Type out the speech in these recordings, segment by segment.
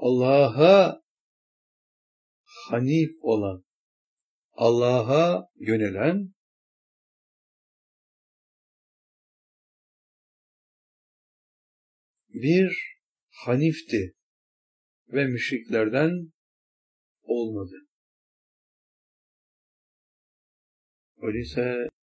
Allah'a hanif olan, Allah'a yönelen, bir hanifti ve müşriklerden olmadı. Öyleyse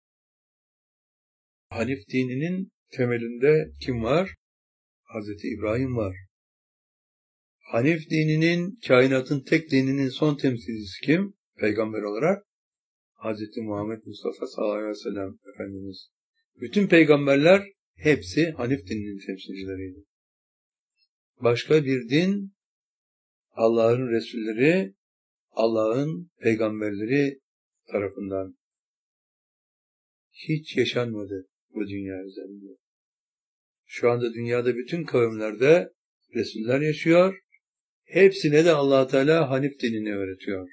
Hanif dininin temelinde kim var? Hazreti İbrahim var. Hanif dininin, kainatın tek dininin son temsilcisi kim? Peygamber olarak Hazreti Muhammed Mustafa sallallahu aleyhi ve sellem Efendimiz. Bütün peygamberler hepsi Hanif dininin temsilcileriydi. Başka bir din, Allah'ın Resulleri, Allah'ın peygamberleri tarafından hiç yaşanmadı bu dünya üzerinde. Şu anda dünyada bütün kavimlerde Resuller yaşıyor. Hepsine de Allah Teala Hanif dinini öğretiyor.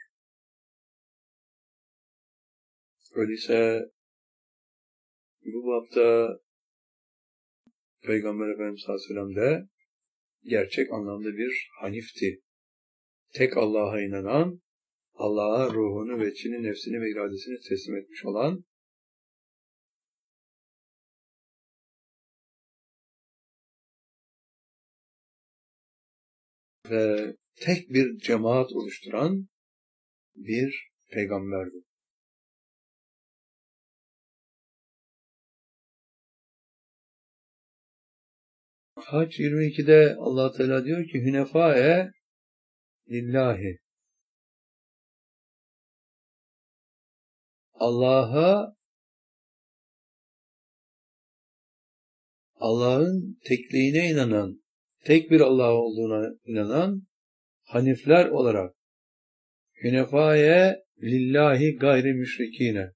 Öyleyse bu bapta Peygamber Efendimiz Aleyhisselam de gerçek anlamda bir Hanif'ti. Tek Allah'a inanan, Allah'a ruhunu, veçini, nefsini ve iradesini teslim etmiş olan, ve tek bir cemaat oluşturan bir peygamberdi. Hac 22'de Allah Teala diyor ki Hünefae lillahi, Allah'ın tekliğine inanan, tek bir Allah olduğuna inanan hanifler olarak Hünefae lillahi gayri müşrikine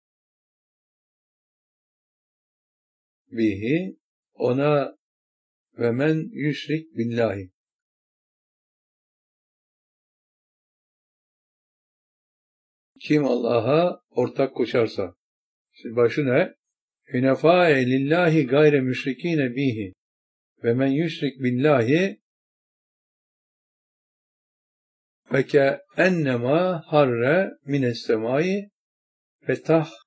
bihi, ona ve men yüşrik billahi, kim Allah'a ortak koşarsa. Şimdi başı ne? Hünefae lillahi gayre müşrikine bihi ve men yüşrik billahi feke ennema harre mines semai ve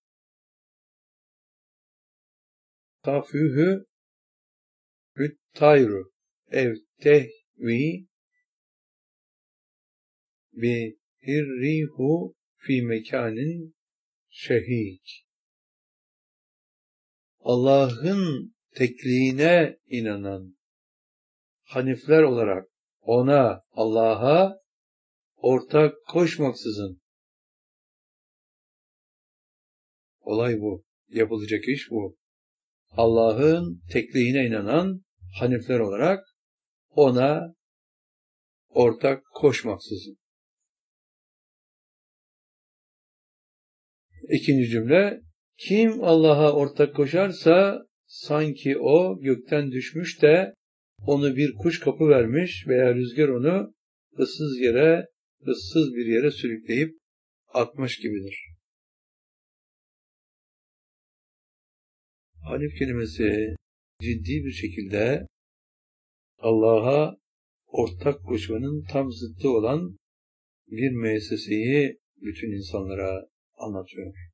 tafühü tayru ev tehvi bi hirrihu fi mekanin şehik. Allah'ın tekliğine inanan hanifler olarak ona, Allah'a ortak koşmaksızın, olay bu, yapılacak iş bu. Allah'ın tekliğine inanan hanifler olarak ona ortak koşmaksızın. İkinci cümle, kim Allah'a ortak koşarsa sanki o gökten düşmüş de onu bir kuş kapı vermiş veya rüzgar onu ıssız bir yere sürükleyip atmış gibidir. Hanif kelimesi ciddi bir şekilde Allah'a ortak koşmanın tam zıttı olan bir müesseseyi bütün insanlara anlatıyor.